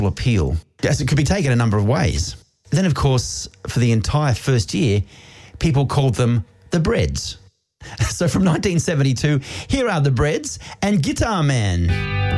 appeal, as it could be taken a number of ways. Then, of course, for the entire first year, people called them the Breads. So from 1972, here are the Breads and Guitar Man.